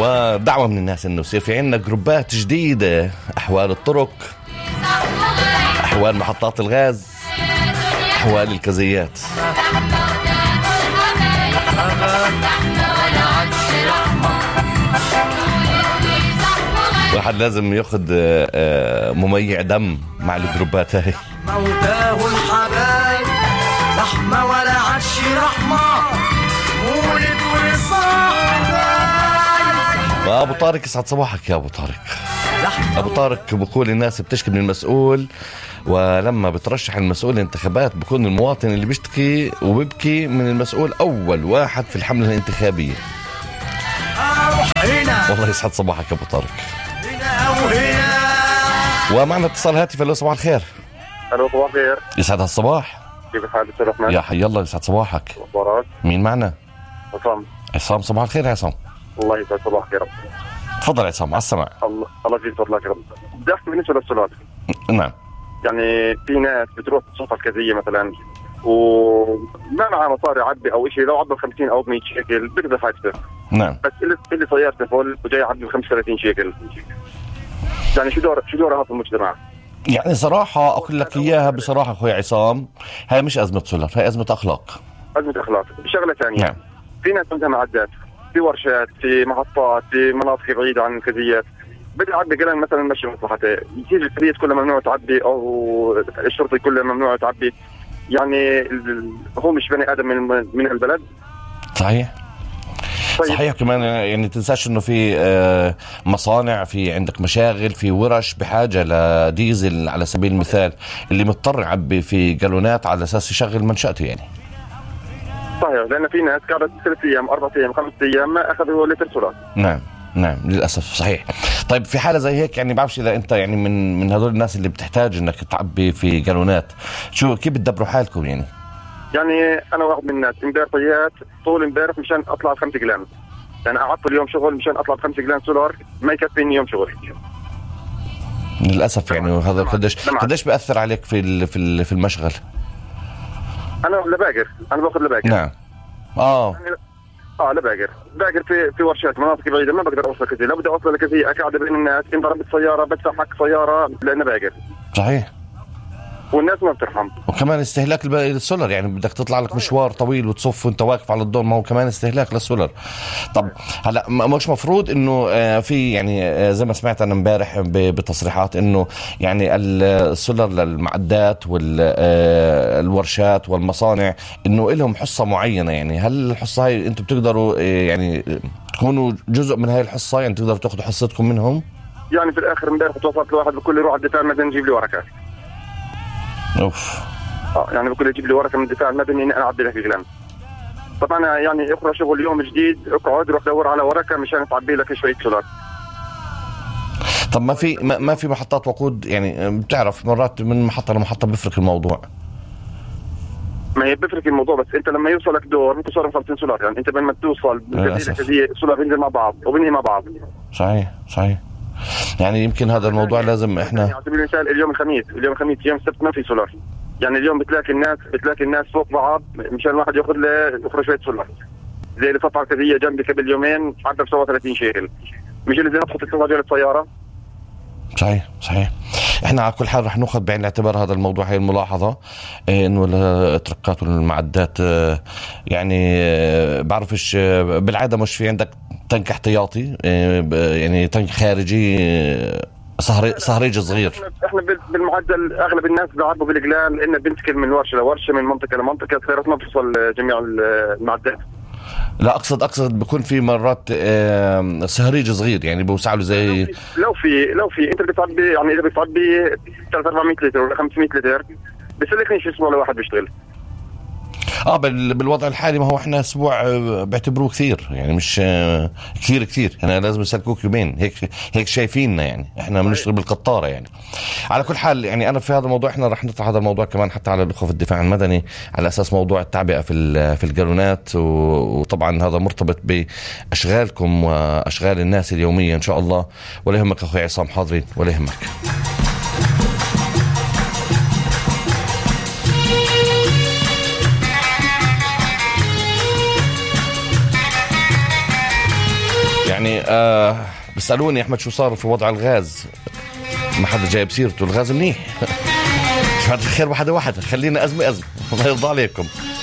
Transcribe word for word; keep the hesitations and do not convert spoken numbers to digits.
ودعوة من الناس انه يصير في عندنا جروبات جديدة، احوال الطرق، احوال محطات الغاز، احوال الكزيات. واحد لازم ياخد مميع دم مع الجروبات هاي. موتاه الحبايب رحمة ولا عدش رحمة، مولد وصاحب. ابو طارق يسعد صباحك يا ابو طارق. ابو طارق بقول الناس بتشكي من المسؤول، ولما بترشح المسؤول الانتخابات بكون المواطن اللي بيشتكي وبيبكي من المسؤول اول واحد في الحملة الانتخابية. والله يسعد صباحك يا ابو طارق. ومعنا اتصال هاتفي. لو صباح الخير. الو صباح الخير. يسعد هالصباح. كيف حالك استاذ رحمن؟ يا حي الله، يسعد صباحك. اخبارك؟ مين معنا؟ عصام. عصام صباح الخير يا عصام. الله يسعد صباحك يا رب. تفضل عصام على السمع. الله الله يجزيك فضلك يا رب. بدي احكي بالنسبه للصلاه. نعم. يعني في ناس بتروح تصفى الكازيه مثلا وما معها مصاري عبي او شيء، لو عبي خمسين او مية شيكل بيقدر حاجته. نعم. بس اللي اللي سيارته فل وجاي يعبي ب خمسة وثلاثين شيكل، يعني شو دور شو دورها في المجتمع؟ يعني صراحة أقول لك إياها بصراحة أخوي عصام، هاي مش أزمة سولر، هاي أزمة أخلاق. أزمة أخلاق. شغلة ثانية. نعم. في ناس عندها معدات، في ورشات، في محطات، في مناطق بعيدة عن الكازيات، بدي يعبي قلم مثلا مشي مصلحته، يصير الكازيات كلها ممنوع تعبي أو الشرطة كلها ممنوع تعبي. يعني هو مش بني آدم من من البلد. صحيح. طيب. صحيح. كمان يعني تنساش انه في مصانع، في عندك مشاغل، في ورش بحاجه لديزل على سبيل المثال، اللي مضطر يعبي في جالونات على اساس يشغل منشأته يعني. صحيح، لان في ناس قعدت ثلاث ايام اربع ايام خمس ايام ما اخذوا لتر سولار. نعم نعم للاسف. صحيح. طيب في حاله زي هيك يعني بعرفش اذا انت يعني من من هذول الناس اللي بتحتاج انك تعبي في جالونات، شو كيف بتدبروا حالكم يعني؟ يعني انا واحد من الناس امبارح طيات طول امبارح مشان اطلع بخمس جلان، يعني قعدت اليوم شغل مشان اطلع بخمس جلان سولار، ما يكفيني يوم شغل للاسف. يعني هذا قديش قديش بياثر عليك في في في المشغل؟ انا لباقر، انا باخذ لباقر. نعم. اه يعني اه لباقر باقر في في ورشات مناطق بعيده، ما بقدر اوصل كثير، لو بدي اوصل كثير قاعده بين الناس، ان ضربت سياره بدفع حق سياره لانه باقر. صحيح. والناس ما بترحم. وكمان استهلاك السولر، يعني بدك تطلع لك مشوار طويل وتصف وانت واقف على الدور، ما هو كمان استهلاك للسولر. طب هلا مش مفروض انه في يعني زي ما سمعت انا امبارح بتصريحات انه يعني السولر للمعدات والورشات والمصانع انه لهم حصة معينة، يعني هل الحصة هاي انتم بتقدروا يعني تكونوا جزء من هاي الحصة، يعني تقدروا تاخذوا حصتكم منهم؟ يعني في الاخر امبارح توصلت لواحد بكل يروح على الدفاع المدني يجيب لي ورقة. اوف. اه يعني بقول يجيب لي ورقه من الدفاع المدني اني انا اعبي لك الكلام. طبعا انا يعني اخرى شغل يوم جديد، اقعد روح دور على ورقه مشان تعبي لك شويه سولار. طب ما في ما, ما في محطات وقود، يعني بتعرف مرات من محطه لمحطه بيفرق الموضوع. ما هي بيفرق الموضوع، بس انت لما يوصلك دور انت صار خمسين سولار، يعني انت بين ما توصل كذي سولار بينزل مع بعض وبنهي مع بعض. صحيح صحيح. يعني يمكن هذا الموضوع لازم احنا على سبيل المثال اليوم الخميس، اليوم الخميس يوم السبت ما في سولار، يعني اليوم بتلاقي الناس بتلاقي الناس فوق بعض مشان واحد ياخذ له اخرى شويه سولار. زي اللي فتره كذيه جنبي قبل يومين عدى ب سبعة وثلاثين شيكل، مش اللي زي ما تحط تسعة جوله سياره. صحيح صحيح. احنا على كل حال رح ناخذ بعين الاعتبار هذا الموضوع، هي الملاحظه إيه انه التركات والمعدات اه يعني اه بعرفش اه بالعاده مش في عندك تنك احتياطي اه يعني تنك خارجي اه صهري صهريج صغير. احنا بالمعدل اغلب الناس بيعبوا بالقلال لانه بنتكل من ورشه لورشه من منطقه لمنطقه، السيارات ما بتوصل جميع المعدات. لا اقصد اقصد بكون في مرات صهريج صغير يعني بوسع له زي لو في لو في انت بتعبي يعني اذا بتعبي ثلاثمية أربعمية لتر ولا خمسمية لتر بسلكنيش اسبوع لواحد بيشتغل. اه بالوضع الحالي ما هو احنا اسبوع بعتبروه كثير، يعني مش كثير كثير، احنا لازم نسلكوك يومين هيك هيك شايفيننا، يعني احنا بنشتغل بالقطاره. يعني على كل حال يعني انا في هذا الموضوع احنا رح نطرح هذا الموضوع كمان حتى على الاخوه في الدفاع المدني على اساس موضوع التعبئه في في الجالونات، وطبعا هذا مرتبط باشغالكم واشغال الناس اليوميه ان شاء الله. ولا يهمك اخوي عصام، حاضرين ولا يهمك. يعني آه بيسألوني أحمد شو صار في وضع الغاز، ما حدا جايب سيرته. الغاز منيح. بعد الخير واحدة واحدة، خلينا أزمة أزمة. الله يرضى عليكم.